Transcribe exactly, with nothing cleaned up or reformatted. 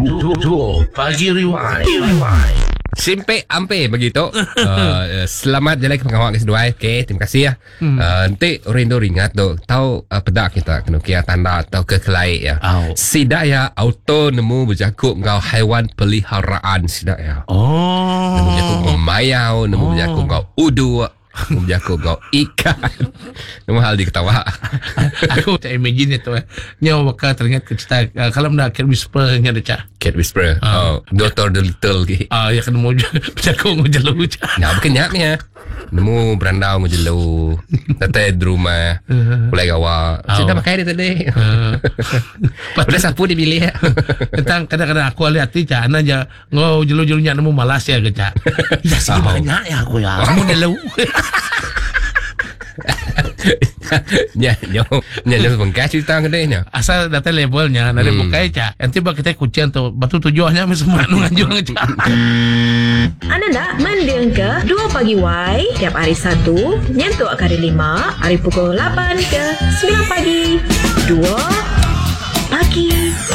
Dua Pagi Rewind. Simpe ampe begitu. uh, selamat jalan ke pengawal kedua. Okey, terima kasih ya. Hmm. Uh, nanti orang tu ingat tu, tahu uh, pedak kita kena kira tanda atau kekelai ya. Oh. Sidak ya auto nemu berjakuk kau haiwan peliharaan sidak ya. Oh. Nemu berjakuk kau mayau, nemu berjakuk kau udu, nemu berjakuk kau ikan. Nemu hal diketawa. Aku tak imagine itu eh. Nyawa bakal teringat ke cerita uh, kalau nak Cat Whisperer nya ada cak. Cat Whisperer. Uh. Oh, Doctor Dolittle ke. Ah, ya kena mau berjaku mau jelu cak. Nah, bukan nyak ni ya. Nemu berandau ngejelu. Datang di rumah. Mulai gawa. Sudah pakai dia tadi. Pada sapu dipilih. Tentang kadang-kadang aku lihat hati cak, ana aja ngau jelu-jelu nya nemu Malaysia ke cak. Ya sih banyak ya aku ya. Kamu jelu. Nya nya nya nya bengkas cerita ke dia. Asal data levelnya nade hmm. bukai cak. Nanti bak kita kucian tu batu tujuannya semua nu ngajung cak. Anda nak mendeng ke dua Pagi Y tiap hari Sabtu nyentuk ke hari lima hari pukul lapan ke sembilan pagi. Dua Pagi